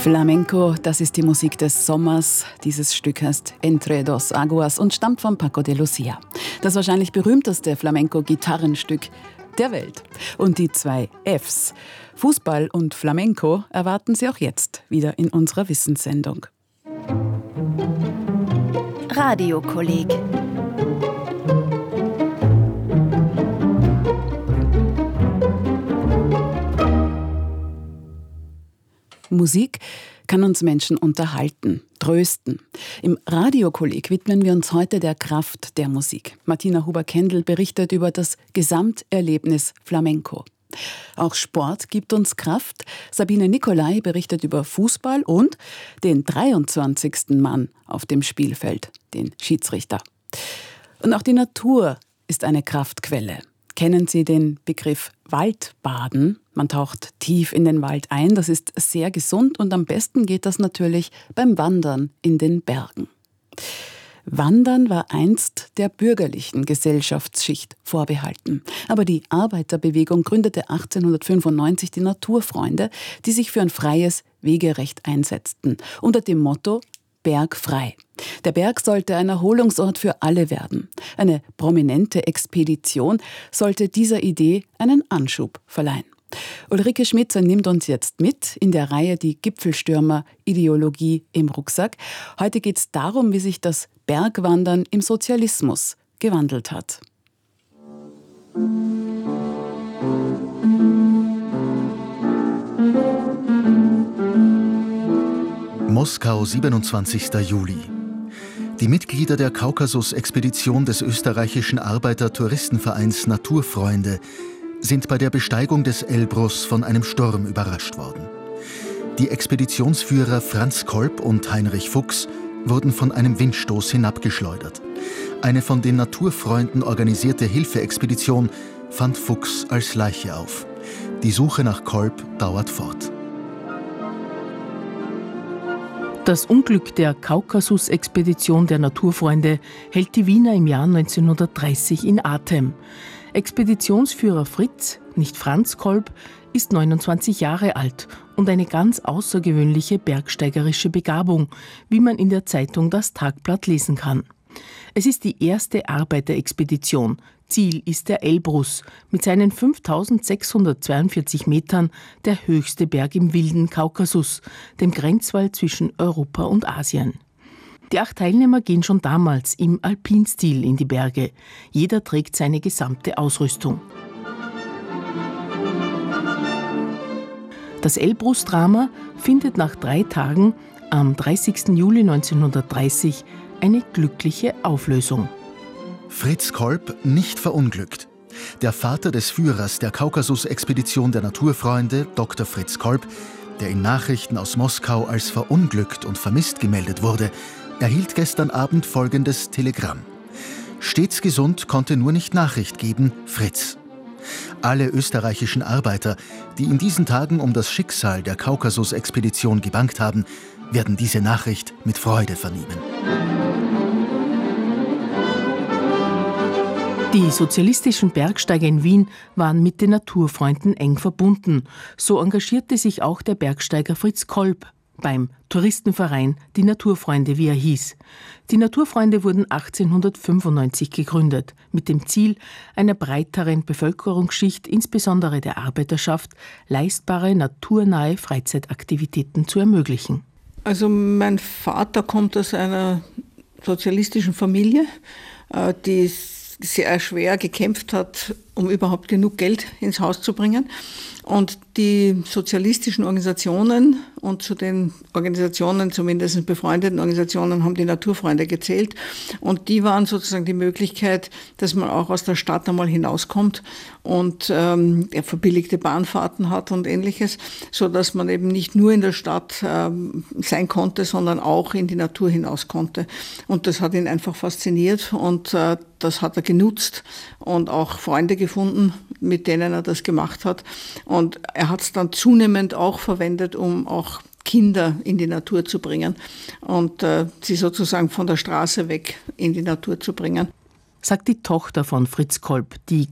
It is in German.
Flamenco, das ist die Musik des Sommers. Dieses Stück heißt Entre dos Aguas und stammt von Paco de Lucia. Das wahrscheinlich berühmteste Flamenco-Gitarrenstück der Welt. Und die zwei Fs, Fußball und Flamenco, erwarten Sie auch jetzt wieder in unserer Wissenssendung. Radiokolleg. Musik kann uns Menschen unterhalten, trösten. Im Radiokolleg widmen wir uns heute der Kraft der Musik. Martina Huber-Kendall berichtet über das Gesamterlebnis Flamenco. Auch Sport gibt uns Kraft. Sabine Nicolai berichtet über Fußball und den 23. Mann auf dem Spielfeld, den Schiedsrichter. Und auch die Natur ist eine Kraftquelle. Kennen Sie den Begriff Waldbaden? Man taucht tief in den Wald ein. Das ist sehr gesund und am besten geht das natürlich beim Wandern in den Bergen. Wandern war einst der bürgerlichen Gesellschaftsschicht vorbehalten. Aber die Arbeiterbewegung gründete 1895 die Naturfreunde, die sich für ein freies Wegerecht einsetzten, unter dem Motto Bergfrei. Der Berg sollte ein Erholungsort für alle werden. Eine prominente Expedition sollte dieser Idee einen Anschub verleihen. Ulrike Schmitzer nimmt uns jetzt mit in der Reihe Die Gipfelstürmer-Ideologie im Rucksack. Heute geht es darum, wie sich das Bergwandern im Sozialismus gewandelt hat. Moskau, 27. Juli. Die Mitglieder der Kaukasus-Expedition des österreichischen Arbeiter-Touristenvereins Naturfreunde sind bei der Besteigung des Elbrus von einem Sturm überrascht worden. Die Expeditionsführer Franz Kolb und Heinrich Fuchs wurden von einem Windstoß hinabgeschleudert. Eine von den Naturfreunden organisierte Hilfeexpedition fand Fuchs als Leiche auf. Die Suche nach Kolb dauert fort. Das Unglück der Kaukasus-Expedition der Naturfreunde hält die Wiener im Jahr 1930 in Atem. Expeditionsführer Fritz, nicht Franz Kolb, ist 29 Jahre alt und eine ganz außergewöhnliche bergsteigerische Begabung, wie man in der Zeitung Das Tagblatt lesen kann. Es ist die erste Arbeiterexpedition. Ziel ist der Elbrus, mit seinen 5.642 Metern der höchste Berg im wilden Kaukasus, dem Grenzwall zwischen Europa und Asien. Die 8 Teilnehmer gehen schon damals im Alpinstil in die Berge. Jeder trägt seine gesamte Ausrüstung. Das Elbrus-Drama findet nach 3 Tagen, am 30. Juli 1930, eine glückliche Auflösung. Fritz Kolb nicht verunglückt. Der Vater des Führers der Kaukasus-Expedition der Naturfreunde, Dr. Fritz Kolb, der in Nachrichten aus Moskau als verunglückt und vermisst gemeldet wurde, erhielt gestern Abend folgendes Telegramm. Stets gesund, konnte nur nicht Nachricht geben, Fritz. Alle österreichischen Arbeiter, die in diesen Tagen um das Schicksal der Kaukasus-Expedition gebangt haben, werden diese Nachricht mit Freude vernehmen. Die sozialistischen Bergsteiger in Wien waren mit den Naturfreunden eng verbunden. So engagierte sich auch der Bergsteiger Fritz Kolb beim Touristenverein Die Naturfreunde, wie er hieß. Die Naturfreunde wurden 1895 gegründet, mit dem Ziel, einer breiteren Bevölkerungsschicht, insbesondere der Arbeiterschaft, leistbare, naturnahe Freizeitaktivitäten zu ermöglichen. Also mein Vater kommt aus einer sozialistischen Familie, die sehr schwer gekämpft hat, um überhaupt genug Geld ins Haus zu bringen. Und die sozialistischen Organisationen und zu den Organisationen, zumindest befreundeten Organisationen, haben die Naturfreunde gezählt. Und die waren sozusagen die Möglichkeit, dass man auch aus der Stadt einmal hinauskommt und verbilligte Bahnfahrten hat und Ähnliches, so dass man eben nicht nur in der Stadt sein konnte, sondern auch in die Natur hinaus konnte. Und das hat ihn einfach fasziniert und das hat er genutzt und auch Freunde gefunden, mit denen er das gemacht hat. Und er hat es dann zunehmend auch verwendet, um auch Kinder in die Natur zu bringen und sie sozusagen von der Straße weg in die Natur zu bringen. Sagt die Tochter von Fritz Kolb, die